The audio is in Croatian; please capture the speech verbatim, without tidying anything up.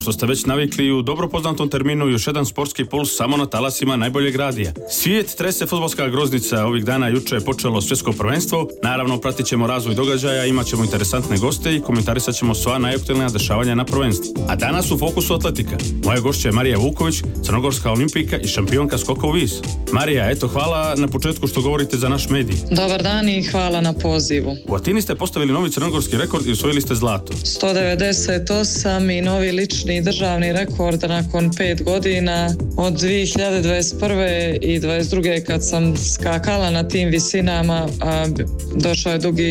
Što ste već navikli u dobro poznatom terminu još jedan sportski puls samo na talasima najboljeg radija. Svijet trese fudbalska groznica, ovih dana juče je počelo svjetsko prvenstvo, naravno pratit ćemo razvoj događaja, imat ćemo interesantne goste i komentarisat ćemo sva najaktualnija dešavanja na prvenstvu. A danas u fokusu atletika. Moja gošća je Marija Vuković, crnogorska olimpijka i šampionka skoka u vis. Marija, eto, hvala na početku što govorite za naš medij. Dobar dan i hvala na pozivu. U Atini ste postavili novi crnogorski rekord i osvojili ste zlato. sto devedeset osam i novi lični državni rekord nakon pet godina od dvije hiljade dvadeset prve i dvadeset druge kad sam skakala na tim visinama, a došao je dugi